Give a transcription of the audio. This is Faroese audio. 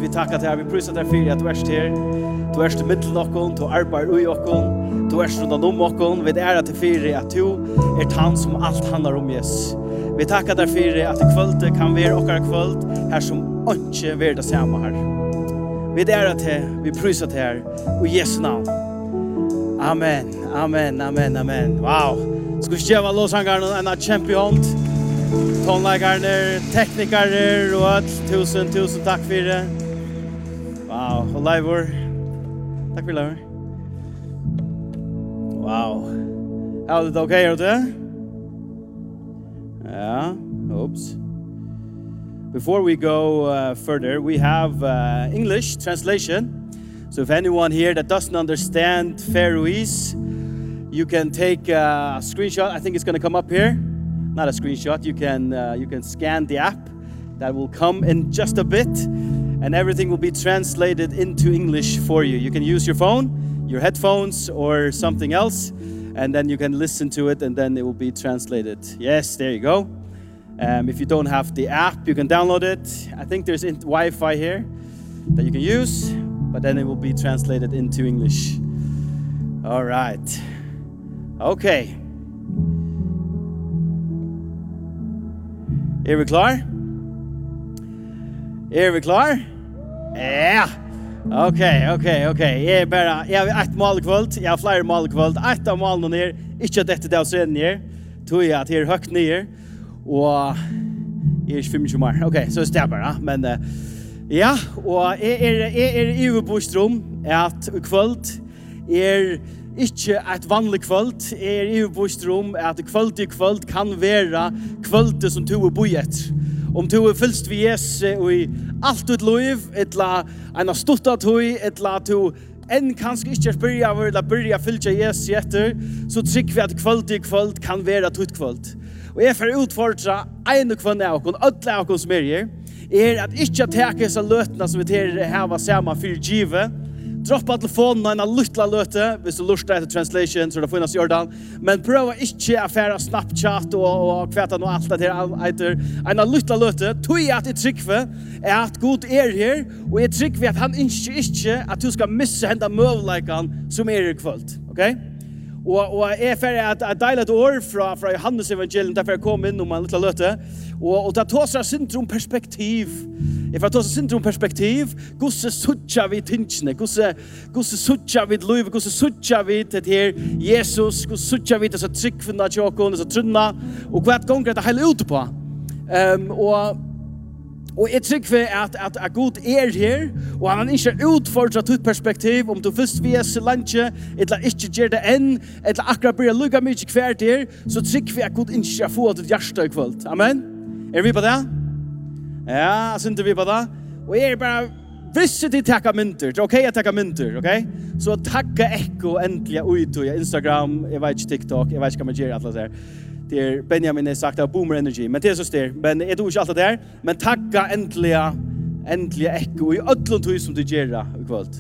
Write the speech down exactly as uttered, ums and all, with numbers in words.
vi tackar till vi prisar dig för att du är här. Du är i mitten av oss, du arbetar i oss, du är runt om oss. Vi är till för att du är han som allt handlar om Jesus. Vi tackar dig för att kvällen kan vara och kväll här som inte är det samma här. Vi är till, vi prisar dig här i Jesu namn. Amen, amen, amen, amen. Wow. Ska vi köra låsangaren en champion. Tonläggare, teknikere och allt. Tusen, tusen tack för det. Wow, och Leivor. Tack för Leivor. Wow. Är det okej okay, ute? Ja, oops. Before we go uh, further, we have uh, English translation. So if anyone here that doesn't understand Faroese, you can take a screenshot. I think it's going to come up here. Not a screenshot. You can uh, you can scan the app. That will come in just a bit, and everything will be translated into English for you. You can use your phone, your headphones, or something else, and then you can listen to it, and then it will be translated. Yes, there you go. Um, if you don't have the app, you can download it. I think there's Wi-Fi here that you can use, but then it will be translated into English. All right. Okay. Er vi klar? Er vi klar? Ja. Okay, okay, okay. Jeg er bare, jeg har ett mål i kvöld, jeg har flere mål i kvöld. Ett av målene nere, ikke at dette er scenen her. Tog jeg at jeg er høyt nere, og jeg er ikke femogtjue år. Okay, så er det bare, men uh, ja, og jeg er, jeg er i ubostrom at i kvöld er ikke et vanlig kvöld, er i ubostrom at kvöld i kvöld kan være kvöldet som du er bojet. Om du er fylst ved Jesus og i alt ditt liv, etla en stuttat tog, etla du enn kanskje ikke byrja over, eller byrja fylja Jesus etter, så trygg vi at kvöld i kvöld kan være tutt kvöld. Og jeg får utfordra en kvöld av okkur, ødle av okkur som er her, er at ikke teka seg løtene som vi til hava sama fyrir givet. Droppa telefonen en lilla løte, hvis du lurer etter translation, så det finnes i Jordan. Men prøv ikke å fære Snapchat og, og kvæta noe alt det her etter. En lilla løte, tog jeg at jeg trykker er at Gud er her, og jeg trykker at han ikke ikke at du skal misse henda møvleikene som er i kvöld. Okay? Og, og jeg er et, et deilig år fra, fra Johannes evangelium, derfor jeg kom inn om en lilla løte. Og, og det tar seg syndrom perspektiv. Jeg får ta seg syndrom perspektiv. Gosse suttja vi tinsjene. Gosse, gosse suttja vi liv. Gosse suttja vi til her Jesus. Gosse suttja vi til så tryggfunna tjåkon, så trunna. Og hva et gong er det hele ute på. Um, og, og jeg trygg for at, at, at Gud er her, og han er ikke utfordret ut perspektiv, om du først viser landje, eller ikke gjør det enn, eller akkurat blir lukka mye hvert her, så trygg for at Gud ikke får et hjerte i kvöld. Amen? Er vi på det? Ja, synes vi på det? Og jeg er bare, hvis de takker mynter, det er ok jeg takker mynter, ok? Så takker ekko endelig ut i Instagram, jeg vet ikke TikTok, jeg vet ikke hva man gjør alt det der. Det er Benjamin har sagt av Boomer Energy, men det er så styr. Men jeg tror ikke alt det der. Men takka endelig, endelig ekko i ødlund som du gjør i kvöld.